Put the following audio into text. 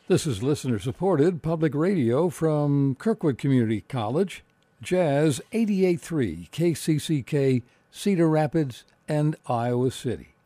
This is listener-supported public radio from Kirkwood Community College, Jazz 88.3 KCCK, Cedar Rapids, and Iowa City.